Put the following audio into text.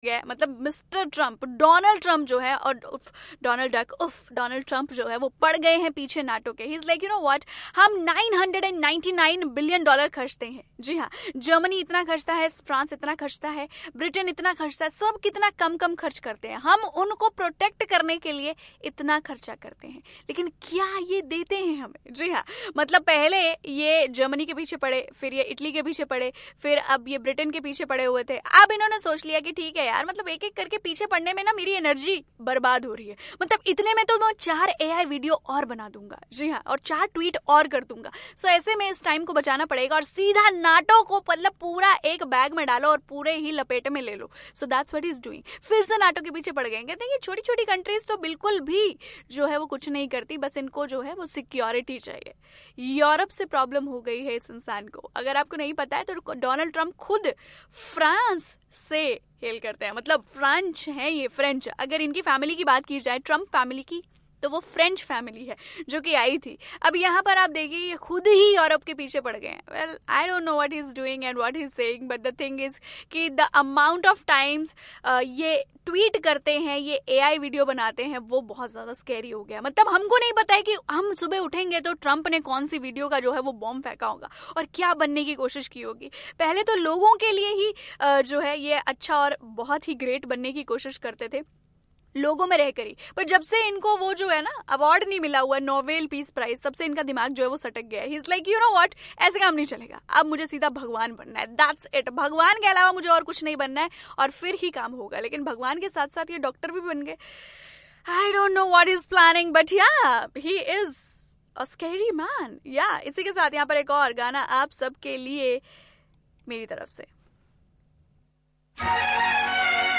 गया, मतलब mister Trump, Donald Trump जो है, और डोनाल्ड डक, डोनाल्ड ट्रम्प जो है वो पड़ गए हैं पीछे नाटो के. He is like, you know what, हम $999 बिलियन खर्चते हैं. जी हाँ, जर्मनी इतना खर्चता है, फ्रांस इतना खर्चता है, ब्रिटेन इतना खर्चता है, सब कितना कम कम खर्च करते हैं. हम उनको प्रोटेक्ट करने के लिए इतना खर्चा करते हैं, लेकिन क्या ये देते हैं हमें? जी हाँ, मतलब पहले ये जर्मनी के पीछे पड़े, फिर ये इटली के पीछे पड़े, फिर अब ये ब्रिटेन के पीछे पड़े हुए थे. अब इन्होंने सोच लिया कि ठीक है यार, मतलब एक एक करके पीछे पड़ने में ना मेरी एनर्जी बर्बाद हो रही है. मतलब इतने में तो मैं 4 AI वीडियो और बना दूंगा. जी हाँ, और 4 ट्वीट और कर दूंगा. सो ऐसे में इस टाइम को बचाना पड़ेगा और सीधा नाटो को मतलब पूरा एक बैग में डालो और पूरे ही लपेटे में ले लो. So that's what he is doing. फिर से नाटो के पीछे पड़ गए. कहते हैं कि छोटी छोटी कंट्रीज तो बिल्कुल भी जो है वो कुछ नहीं करती, बस इनको जो है वो सिक्योरिटी चाहिए. यूरोप से प्रॉब्लम हो गई है इस इंसान को. अगर आपको नहीं पता है तो डोनाल्ड ट्रम्प खुद फ्रांस से हेल करते हैं, मतलब फ्रेंच है ये, फ्रेंच. अगर इनकी फैमिली की बात की जाए, ट्रम्प फैमिली की, तो वो फ्रेंच फैमिली है जो कि आई थी. अब यहाँ पर आप देखिए ये खुद ही यूरोप के पीछे पड़ गए हैं. Well, I don't know what he is doing and what he is saying, but the thing is कि द अमाउंट ऑफ टाइम्स ये ट्वीट करते हैं, ये AI वीडियो बनाते हैं, वो बहुत ज्यादा स्कैरी हो गया. मतलब हमको नहीं पता है कि हम सुबह उठेंगे तो ट्रम्प ने कौन सी वीडियो का जो है वो बॉम्ब फेंका होगा और क्या बनने की कोशिश की होगी. पहले तो लोगों के लिए ही जो है ये अच्छा और बहुत ही ग्रेट बनने की कोशिश करते थे, लोगों में रहकर ही. पर जब से इनको वो जो है ना अवार्ड नहीं मिला हुआ, नोबेल पीस प्राइज, तब से इनका दिमाग जो है वो सटक गया है. He is like, you know what, ऐसे काम नहीं चलेगा, अब मुझे सीधा भगवान बनना है. That's it. भगवान के अलावा मुझे और कुछ नहीं बनना है और फिर ही काम होगा. लेकिन भगवान के साथ साथ ये डॉक्टर भी बन गए. I don't know what is planning, but या he is a scary man. या इसी के साथ यहाँ पर एक और गाना आप सबके लिए मेरी तरफ से.